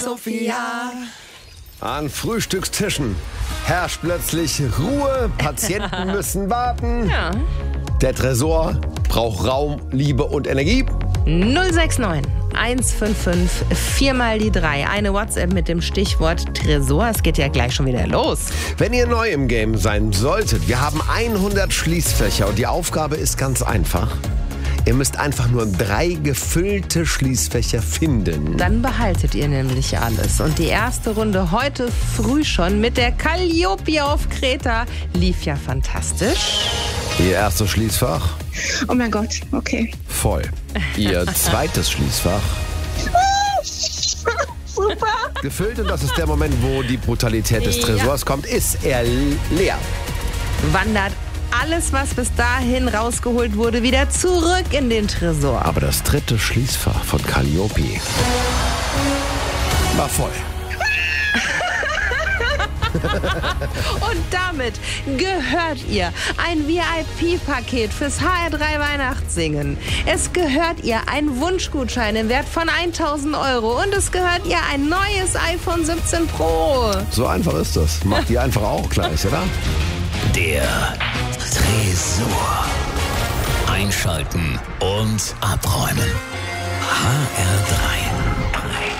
Sophia. An Frühstückstischen herrscht plötzlich Ruhe, Patienten müssen warten. Ja. Der Tresor braucht Raum, Liebe und Energie. 069 155 4 mal die 3. Eine WhatsApp mit dem Stichwort Tresor. Es geht ja gleich schon wieder los. Wenn ihr neu im Game sein solltet, wir haben 100 Schließfächer und die Aufgabe ist ganz einfach. Ihr müsst einfach nur 3 gefüllte Schließfächer finden. Dann behaltet ihr nämlich alles. Und die erste Runde heute früh schon mit der Calliope auf Kreta lief ja fantastisch. Ihr erstes Schließfach? Oh mein Gott, okay. Voll. Ihr zweites Schließfach? Super. Gefüllt, und das ist der Moment, wo die Brutalität des Tresors kommt, ist er leer. Wandert alles, was bis dahin rausgeholt wurde, wieder zurück in den Tresor. Aber das dritte Schließfach von Calliope war voll. Und damit gehört ihr ein VIP-Paket fürs HR3 Weihnachtssingen. Es gehört ihr ein Wunschgutschein im Wert von 1.000 € und es gehört ihr ein neues iPhone 17 Pro. So einfach ist das. Macht ihr einfach auch gleich, oder? Der Tresor. Einschalten und abräumen. HR3.